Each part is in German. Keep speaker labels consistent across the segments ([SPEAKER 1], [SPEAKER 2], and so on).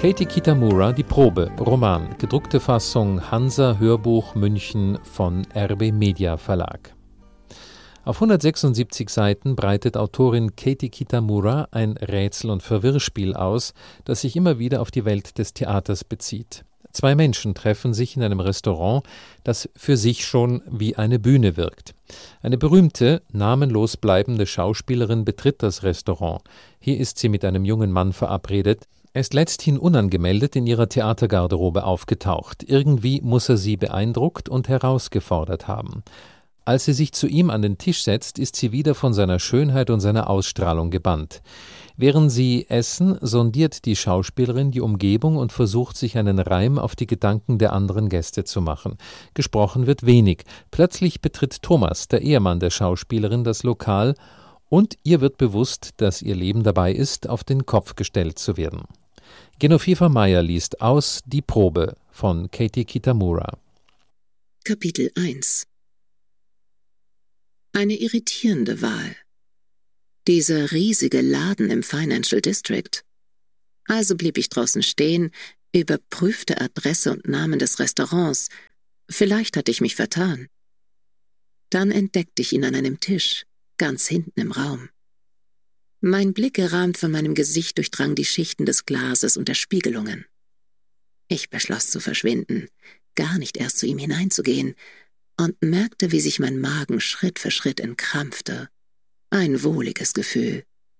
[SPEAKER 1] Katie Kitamura, Die Probe, Roman, gedruckte Fassung Hansa Hörbuch München von RB Media Verlag. Auf 176 Seiten breitet Autorin Katie Kitamura ein Rätsel- und Verwirrspiel aus, das sich immer wieder auf die Welt des Theaters bezieht. Zwei Menschen treffen sich in einem Restaurant, das für sich schon wie eine Bühne wirkt. Eine berühmte, namenlos bleibende Schauspielerin betritt das Restaurant. Hier ist sie mit einem jungen Mann verabredet. Er ist letzthin unangemeldet in ihrer Theatergarderobe aufgetaucht. Irgendwie muss er sie beeindruckt und herausgefordert haben. Als sie sich zu ihm an den Tisch setzt, ist sie wieder von seiner Schönheit und seiner Ausstrahlung gebannt. Während sie essen, sondiert die Schauspielerin die Umgebung und versucht, sich einen Reim auf die Gedanken der anderen Gäste zu machen. Gesprochen wird wenig. Plötzlich betritt Thomas, der Ehemann der Schauspielerin, das Lokal und ihr wird bewusst, dass ihr Leben dabei ist, auf den Kopf gestellt zu werden. Genoveva Meyer liest aus Die Probe von Katie Kitamura.
[SPEAKER 2] Kapitel 1 Eine irritierende Wahl. Dieser riesige Laden im Financial District. Also blieb ich draußen stehen, überprüfte Adresse und Namen des Restaurants. Vielleicht hatte ich mich vertan. Dann entdeckte ich ihn an einem Tisch, ganz hinten im Raum. Mein Blick, gerahmt von meinem Gesicht, durchdrang die Schichten des Glases und der Spiegelungen. Ich beschloss zu verschwinden, gar nicht erst zu ihm hineinzugehen, und merkte, wie sich mein Magen Schritt für Schritt entkrampfte. Ein wohliges Gefühl.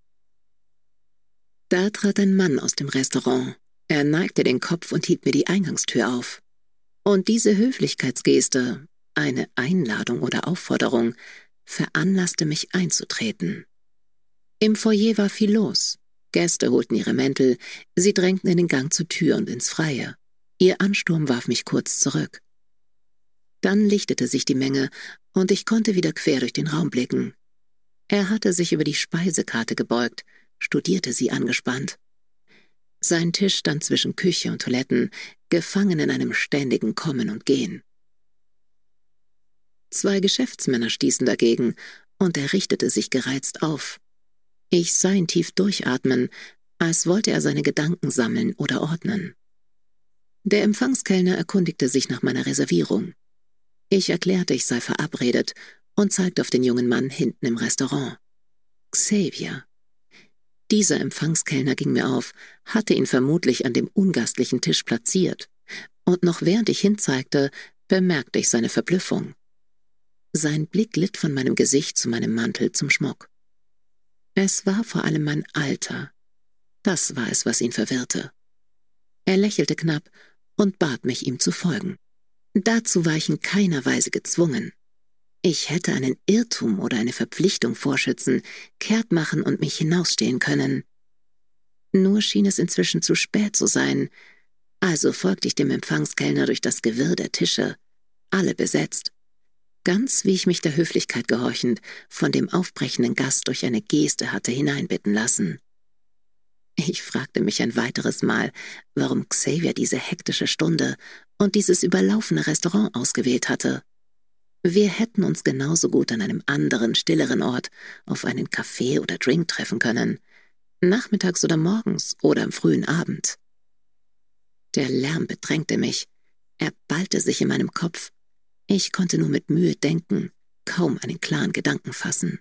[SPEAKER 2] Da trat ein Mann aus dem Restaurant. Er neigte den Kopf und hielt mir die Eingangstür auf. Und diese Höflichkeitsgeste, eine Einladung oder Aufforderung, veranlasste mich einzutreten. Im Foyer war viel los. Gäste holten ihre Mäntel, sie drängten in den Gang zur Tür und ins Freie. Ihr Ansturm warf mich kurz zurück. Dann lichtete sich die Menge und ich konnte wieder quer durch den Raum blicken. Er hatte sich über die Speisekarte gebeugt, studierte sie angespannt. Sein Tisch stand zwischen Küche und Toiletten, gefangen in einem ständigen Kommen und Gehen. Zwei Geschäftsmänner stießen dagegen und er richtete sich gereizt auf. Ich sah ihn tief durchatmen, als wollte er seine Gedanken sammeln oder ordnen. Der Empfangskellner erkundigte sich nach meiner Reservierung. Ich erklärte, ich sei verabredet und zeigte auf den jungen Mann hinten im Restaurant. Xavier. Dieser Empfangskellner ging mir auf, hatte ihn vermutlich an dem ungastlichen Tisch platziert. Und noch während ich hinzeigte, bemerkte ich seine Verblüffung. Sein Blick glitt von meinem Gesicht zu meinem Mantel zum Schmuck. Es war vor allem mein Alter. Das war es, was ihn verwirrte. Er lächelte knapp und bat mich, ihm zu folgen. Dazu war ich in keiner Weise gezwungen. Ich hätte einen Irrtum oder eine Verpflichtung vorschützen, kehrt machen und mich hinausstehen können. Nur schien es inzwischen zu spät zu sein, also folgte ich dem Empfangskellner durch das Gewirr der Tische, alle besetzt. Ganz wie ich mich der Höflichkeit gehorchend von dem aufbrechenden Gast durch eine Geste hatte hineinbitten lassen. Ich fragte mich ein weiteres Mal, warum Xavier diese hektische Stunde und dieses überlaufene Restaurant ausgewählt hatte. Wir hätten uns genauso gut an einem anderen, stilleren Ort auf einen Kaffee oder Drink treffen können, nachmittags oder morgens oder am frühen Abend. Der Lärm bedrängte mich, er ballte sich in meinem Kopf. Ich konnte nur mit Mühe denken, kaum einen klaren Gedanken fassen.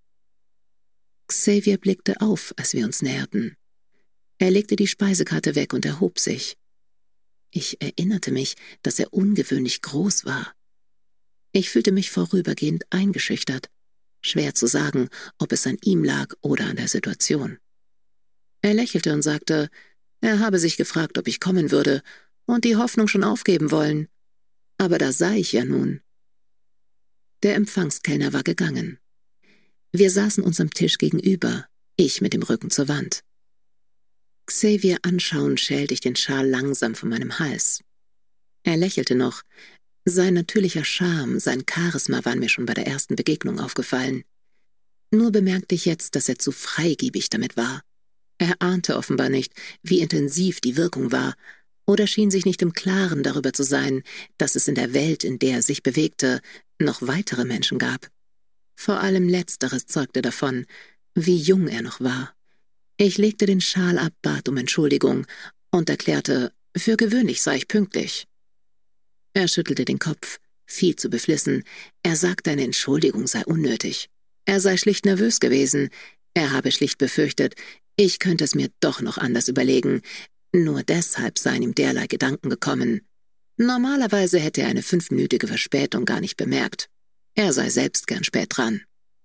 [SPEAKER 2] Xavier blickte auf, als wir uns näherten. Er legte die Speisekarte weg und erhob sich. Ich erinnerte mich, dass er ungewöhnlich groß war. Ich fühlte mich vorübergehend eingeschüchtert. Schwer zu sagen, ob es an ihm lag oder an der Situation. Er lächelte und sagte, er habe sich gefragt, ob ich kommen würde und die Hoffnung schon aufgeben wollen. Aber da sah ich ja nun. Der Empfangskellner war gegangen. Wir saßen uns am Tisch gegenüber, ich mit dem Rücken zur Wand. Xavier anschauend schälte ich den Schal langsam von meinem Hals. Er lächelte noch. Sein natürlicher Charme, sein Charisma waren mir schon bei der ersten Begegnung aufgefallen. Nur bemerkte ich jetzt, dass er zu freigebig damit war. Er ahnte offenbar nicht, wie intensiv die Wirkung war, oder schien sich nicht im Klaren darüber zu sein, dass es in der Welt, in der er sich bewegte, noch weitere Menschen gab. Vor allem Letzteres zeugte davon, wie jung er noch war. Ich legte den Schal ab, bat um Entschuldigung und erklärte, für gewöhnlich sei ich pünktlich. Er schüttelte den Kopf, viel zu beflissen. Er sagte, eine Entschuldigung sei unnötig. Er sei schlicht nervös gewesen. Er habe schlicht befürchtet, ich könnte es mir doch noch anders überlegen. Nur deshalb seien ihm derlei Gedanken gekommen. Normalerweise hätte er eine 5-minütige Verspätung gar nicht bemerkt. Er sei selbst gern spät dran.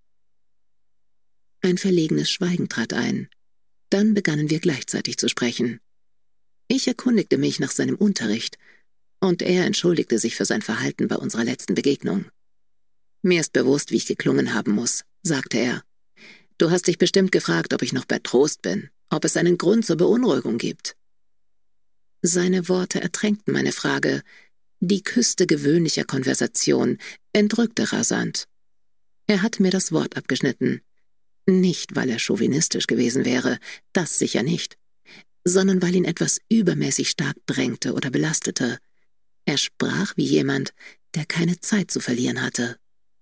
[SPEAKER 2] Ein verlegenes Schweigen trat ein. Dann begannen wir gleichzeitig zu sprechen. Ich erkundigte mich nach seinem Unterricht, und er entschuldigte sich für sein Verhalten bei unserer letzten Begegnung. »Mir ist bewusst, wie ich geklungen haben muss«, sagte er. »Du hast dich bestimmt gefragt, ob ich noch bei Trost bin, ob es einen Grund zur Beunruhigung gibt.« Seine Worte ertränkten meine Frage. Die Küste gewöhnlicher Konversation entrückte rasant. Er hatte mir das Wort abgeschnitten. Nicht, weil er chauvinistisch gewesen wäre, das sicher nicht, sondern weil ihn etwas übermäßig stark drängte oder belastete. Er sprach wie jemand, der keine Zeit zu verlieren hatte.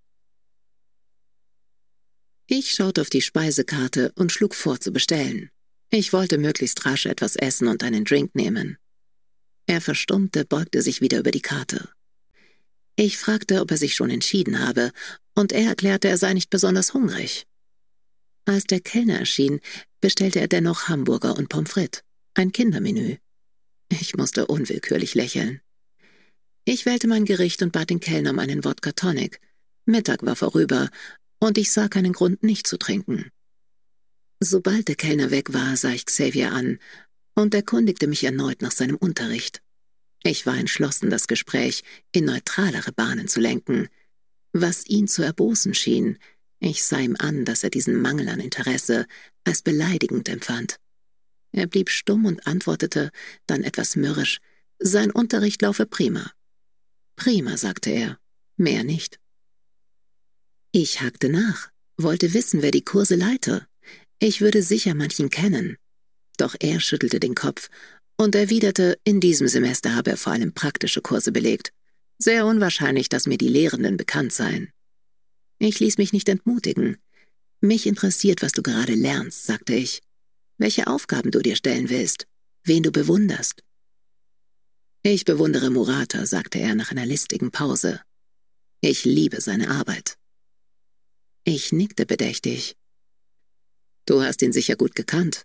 [SPEAKER 2] Ich schaute auf die Speisekarte und schlug vor zu bestellen. Ich wollte möglichst rasch etwas essen und einen Drink nehmen. Er verstummte, beugte sich wieder über die Karte. Ich fragte, ob er sich schon entschieden habe, und er erklärte, er sei nicht besonders hungrig. Als der Kellner erschien, bestellte er dennoch Hamburger und Pommes frites, ein Kindermenü. Ich musste unwillkürlich lächeln. Ich wählte mein Gericht und bat den Kellner um einen Wodka Tonic. Mittag war vorüber, und ich sah keinen Grund, nicht zu trinken. Sobald der Kellner weg war, sah ich Xavier an und erkundigte mich erneut nach seinem Unterricht. Ich war entschlossen, das Gespräch in neutralere Bahnen zu lenken. Was ihn zu erbosen schien, ich sah ihm an, dass er diesen Mangel an Interesse als beleidigend empfand. Er blieb stumm und antwortete, dann etwas mürrisch, sein Unterricht laufe prima. Prima, sagte er, mehr nicht. Ich hakte nach, wollte wissen, wer die Kurse leite. Ich würde sicher manchen kennen. Doch er schüttelte den Kopf und erwiderte, in diesem Semester habe er vor allem praktische Kurse belegt. Sehr unwahrscheinlich, dass mir die Lehrenden bekannt seien. Ich ließ mich nicht entmutigen. Mich interessiert, was du gerade lernst, sagte ich. Welche Aufgaben du dir stellen willst, wen du bewunderst. Ich bewundere Murata, sagte er nach einer listigen Pause. Ich liebe seine Arbeit. Ich nickte bedächtig. Du hast ihn sicher gut gekannt.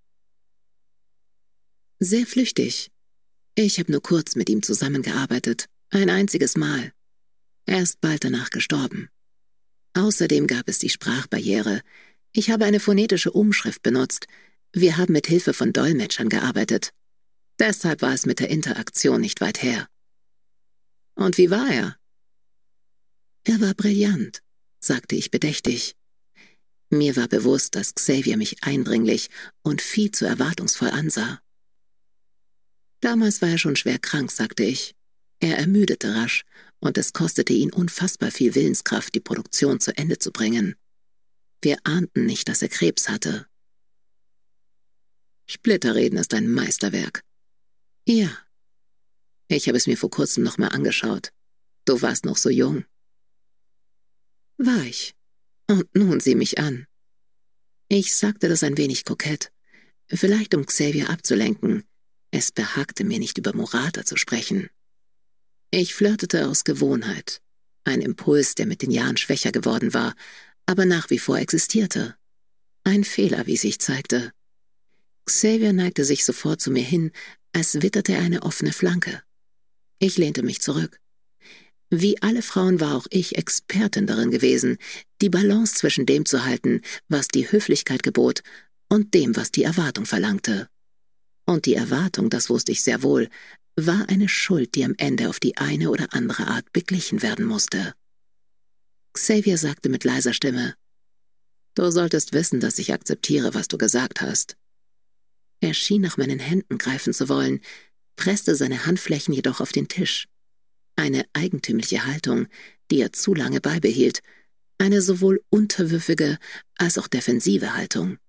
[SPEAKER 2] Sehr flüchtig. Ich habe nur kurz mit ihm zusammengearbeitet, ein einziges Mal. Er ist bald danach gestorben. Außerdem gab es die Sprachbarriere. Ich habe eine phonetische Umschrift benutzt. Wir haben mit Hilfe von Dolmetschern gearbeitet. Deshalb war es mit der Interaktion nicht weit her. Und wie war er? Er war brillant, sagte ich bedächtig. Mir war bewusst, dass Xavier mich eindringlich und viel zu erwartungsvoll ansah. Damals war er schon schwer krank, sagte ich. Er ermüdete rasch, und es kostete ihn unfassbar viel Willenskraft, die Produktion zu Ende zu bringen. Wir ahnten nicht, dass er Krebs hatte. Splitterreden ist ein Meisterwerk. Ja. Ich habe es mir vor kurzem noch mal angeschaut. Du warst noch so jung. War ich. Und nun sieh mich an. Ich sagte das ein wenig kokett, vielleicht um Xavier abzulenken. Es behagte mir nicht, über Murata zu sprechen. Ich flirtete aus Gewohnheit, ein Impuls, der mit den Jahren schwächer geworden war, aber nach wie vor existierte. Ein Fehler, wie sich zeigte. Xavier neigte sich sofort zu mir hin, als witterte er eine offene Flanke. Ich lehnte mich zurück. Wie alle Frauen war auch ich Expertin darin gewesen, die Balance zwischen dem zu halten, was die Höflichkeit gebot, und dem, was die Erwartung verlangte. Und die Erwartung, das wusste ich sehr wohl, war eine Schuld, die am Ende auf die eine oder andere Art beglichen werden musste. Xavier sagte mit leiser Stimme, »Du solltest wissen, dass ich akzeptiere, was du gesagt hast.« Er schien nach meinen Händen greifen zu wollen, presste seine Handflächen jedoch auf den Tisch. Eine eigentümliche Haltung, die er zu lange beibehielt, eine sowohl unterwürfige als auch defensive Haltung.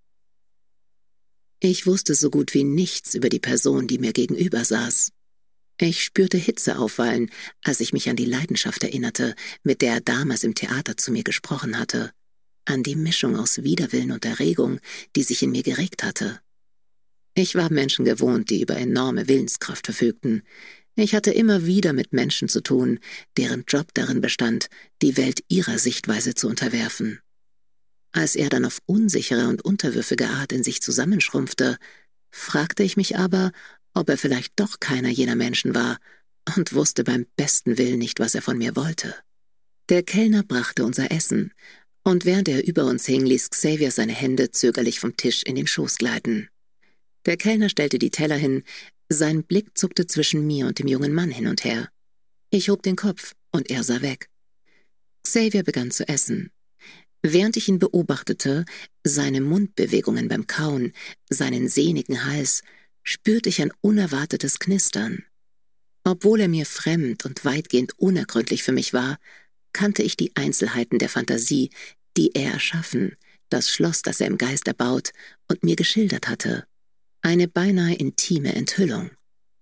[SPEAKER 2] Ich wusste so gut wie nichts über die Person, die mir gegenüber saß. Ich spürte Hitze aufwallen, als ich mich an die Leidenschaft erinnerte, mit der er damals im Theater zu mir gesprochen hatte, an die Mischung aus Widerwillen und Erregung, die sich in mir geregt hatte. Ich war Menschen gewohnt, die über enorme Willenskraft verfügten. Ich hatte immer wieder mit Menschen zu tun, deren Job darin bestand, die Welt ihrer Sichtweise zu unterwerfen. Als er dann auf unsichere und unterwürfige Art in sich zusammenschrumpfte, fragte ich mich aber, ob er vielleicht doch keiner jener Menschen war und wusste beim besten Willen nicht, was er von mir wollte. Der Kellner brachte unser Essen, und während er über uns hing, ließ Xavier seine Hände zögerlich vom Tisch in den Schoß gleiten. Der Kellner stellte die Teller hin, sein Blick zuckte zwischen mir und dem jungen Mann hin und her. Ich hob den Kopf, und er sah weg. Xavier begann zu essen. Während ich ihn beobachtete, seine Mundbewegungen beim Kauen, seinen sehnigen Hals, spürte ich ein unerwartetes Knistern. Obwohl er mir fremd und weitgehend unergründlich für mich war, kannte ich die Einzelheiten der Fantasie, die er erschaffen, das Schloss, das er im Geist erbaut und mir geschildert hatte. Eine beinahe intime Enthüllung.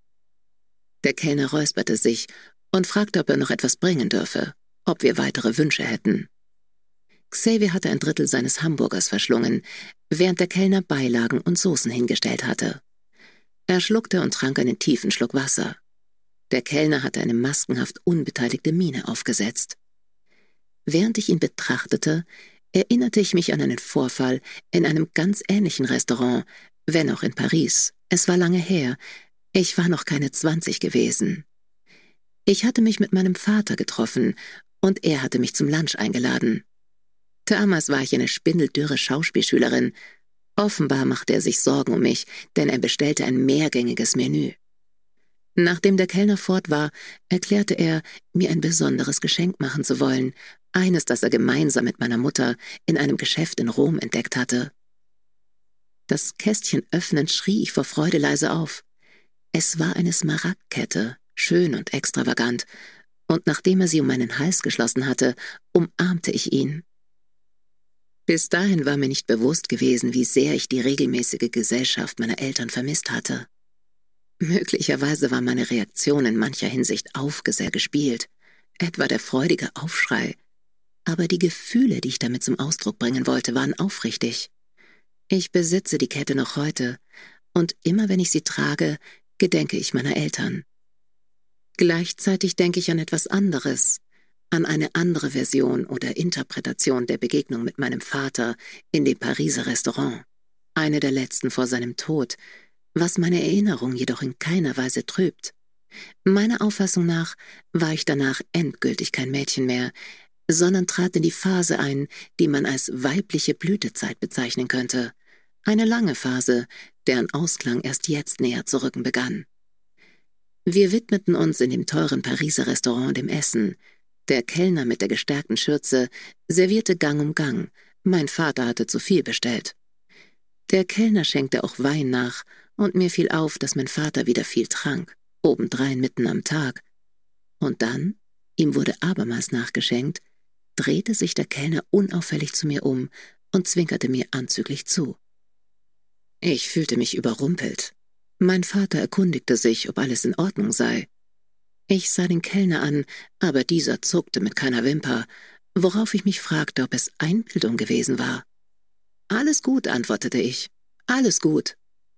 [SPEAKER 2] Der Kellner räusperte sich und fragte, ob er noch etwas bringen dürfe, ob wir weitere Wünsche hätten. Xavier hatte ein Drittel seines Hamburgers verschlungen, während der Kellner Beilagen und Soßen hingestellt hatte. Er schluckte und trank einen tiefen Schluck Wasser. Der Kellner hatte eine maskenhaft unbeteiligte Miene aufgesetzt. Während ich ihn betrachtete, erinnerte ich mich an einen Vorfall in einem ganz ähnlichen Restaurant, wenn auch in Paris. Es war lange her, ich war noch keine 20 gewesen. Ich hatte mich mit meinem Vater getroffen und er hatte mich zum Lunch eingeladen. Damals war ich eine spindeldürre Schauspielschülerin. Offenbar machte er sich Sorgen um mich, denn er bestellte ein mehrgängiges Menü. Nachdem der Kellner fort war, erklärte er, mir ein besonderes Geschenk machen zu wollen, eines, das er gemeinsam mit meiner Mutter in einem Geschäft in Rom entdeckt hatte. Das Kästchen öffnend schrie ich vor Freude leise auf. Es war eine Smaragdkette, schön und extravagant, und nachdem er sie um meinen Hals geschlossen hatte, umarmte ich ihn. Bis dahin war mir nicht bewusst gewesen, wie sehr ich die regelmäßige Gesellschaft meiner Eltern vermisst hatte. Möglicherweise war meine Reaktion in mancher Hinsicht aufgesehr gespielt, etwa der freudige Aufschrei, aber die Gefühle, die ich damit zum Ausdruck bringen wollte, waren aufrichtig. Ich besitze die Kette noch heute, und immer wenn ich sie trage, gedenke ich meiner Eltern. Gleichzeitig denke ich an etwas anderes, an eine andere Version oder Interpretation der Begegnung mit meinem Vater in dem Pariser Restaurant, eine der letzten vor seinem Tod, was meine Erinnerung jedoch in keiner Weise trübt. Meiner Auffassung nach war ich danach endgültig kein Mädchen mehr, sondern trat in die Phase ein, die man als weibliche Blütezeit bezeichnen könnte. Eine lange Phase, deren Ausklang erst jetzt näher zu rücken begann. Wir widmeten uns in dem teuren Pariser Restaurant dem Essen. Der Kellner mit der gestärkten Schürze servierte Gang um Gang. Mein Vater hatte zu viel bestellt. Der Kellner schenkte auch Wein nach, und mir fiel auf, dass mein Vater wieder viel trank, obendrein mitten am Tag. Und dann, ihm wurde abermals nachgeschenkt, drehte sich der Kellner unauffällig zu mir um und zwinkerte mir anzüglich zu. Ich fühlte mich überrumpelt. Mein Vater erkundigte sich, ob alles in Ordnung sei. Ich sah den Kellner an, aber dieser zuckte mit keiner Wimper, worauf ich mich fragte, ob es Einbildung gewesen war. »Alles gut«, antwortete ich. »Alles gut.«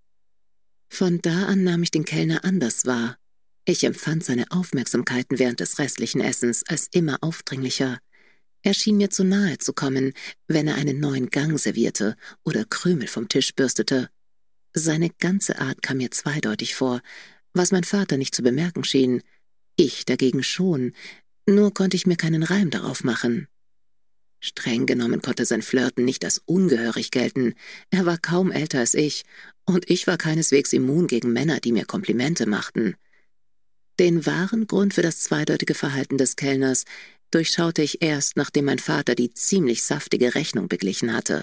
[SPEAKER 2] Von da an nahm ich den Kellner anders wahr. Ich empfand seine Aufmerksamkeiten während des restlichen Essens als immer aufdringlicher. Er schien mir zu nahe zu kommen, wenn er einen neuen Gang servierte oder Krümel vom Tisch bürstete. Seine ganze Art kam mir zweideutig vor, was mein Vater nicht zu bemerken schien. Ich dagegen schon, nur konnte ich mir keinen Reim darauf machen. Streng genommen konnte sein Flirten nicht als ungehörig gelten. Er war kaum älter als ich, und ich war keineswegs immun gegen Männer, die mir Komplimente machten. Den wahren Grund für das zweideutige Verhalten des Kellners durchschaute ich erst, nachdem mein Vater die ziemlich saftige Rechnung beglichen hatte.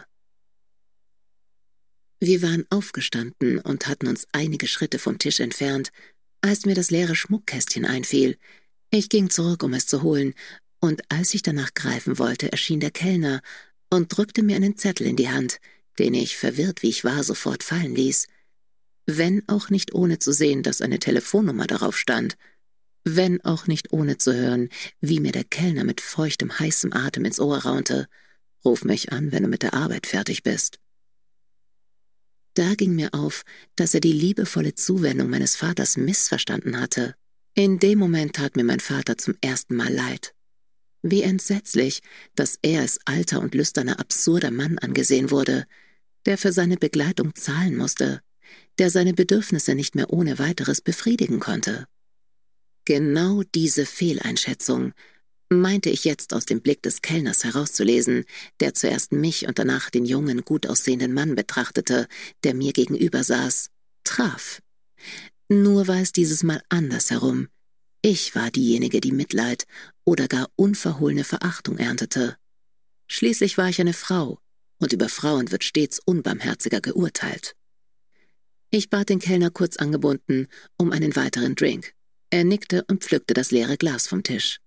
[SPEAKER 2] Wir waren aufgestanden und hatten uns einige Schritte vom Tisch entfernt, als mir das leere Schmuckkästchen einfiel. Ich ging zurück, um es zu holen, und als ich danach greifen wollte, erschien der Kellner und drückte mir einen Zettel in die Hand, den ich, verwirrt wie ich war, sofort fallen ließ. Wenn auch nicht ohne zu sehen, dass eine Telefonnummer darauf stand. Wenn auch nicht ohne zu hören, wie mir der Kellner mit feuchtem, heißem Atem ins Ohr raunte. »Ruf mich an, wenn du mit der Arbeit fertig bist.« Da ging mir auf, dass er die liebevolle Zuwendung meines Vaters missverstanden hatte. In dem Moment tat mir mein Vater zum ersten Mal leid. Wie entsetzlich, dass er als alter und lüsterner, absurder Mann angesehen wurde, der für seine Begleitung zahlen musste, der seine Bedürfnisse nicht mehr ohne weiteres befriedigen konnte. Genau diese Fehleinschätzung meinte ich jetzt aus dem Blick des Kellners herauszulesen, der zuerst mich und danach den jungen, gut aussehenden Mann betrachtete, der mir gegenüber saß, traf. Nur war es dieses Mal andersherum. Ich war diejenige, die Mitleid oder gar unverhohlene Verachtung erntete. Schließlich war ich eine Frau, und über Frauen wird stets unbarmherziger geurteilt. Ich bat den Kellner kurz angebunden um einen weiteren Drink. Er nickte und pflückte das leere Glas vom Tisch.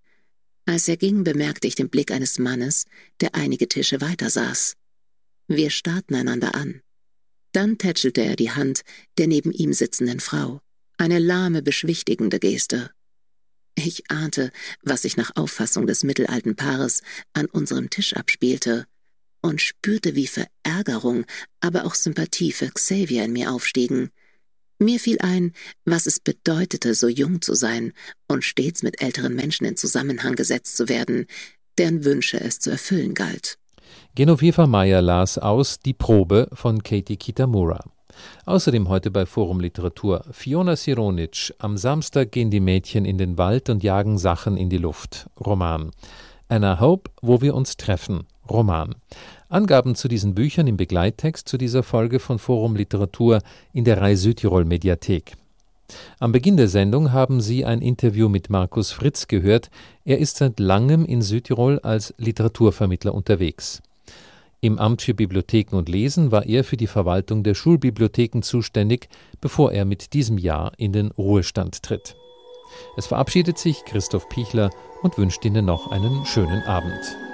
[SPEAKER 2] Als er ging, bemerkte ich den Blick eines Mannes, der einige Tische weiter saß. Wir starrten einander an. Dann tätschelte er die Hand der neben ihm sitzenden Frau, eine lahme, beschwichtigende Geste. Ich ahnte, was sich nach Auffassung des mittelalten Paares an unserem Tisch abspielte, und spürte, wie Verärgerung, aber auch Sympathie für Xavier in mir aufstiegen. Mir fiel ein, was es bedeutete, so jung zu sein und stets mit älteren Menschen in Zusammenhang gesetzt zu werden, deren Wünsche es zu erfüllen galt.
[SPEAKER 1] Genoveva Meyer las aus Die Probe von Katie Kitamura. Außerdem heute bei Forum Literatur Fiona Sironic. Am Samstag gehen die Mädchen in den Wald und jagen Sachen in die Luft. Roman. Anna Hope, Wo wir uns treffen. Roman. Angaben zu diesen Büchern im Begleittext zu dieser Folge von Forum Literatur in der Rai Südtirol Mediathek. Am Beginn der Sendung haben Sie ein Interview mit Markus Fritz gehört. Er ist seit langem in Südtirol als Literaturvermittler unterwegs. Im Amt für Bibliotheken und Lesen war er für die Verwaltung der Schulbibliotheken zuständig, bevor er mit diesem Jahr in den Ruhestand tritt. Es verabschiedet sich Christoph Pichler und wünscht Ihnen noch einen schönen Abend.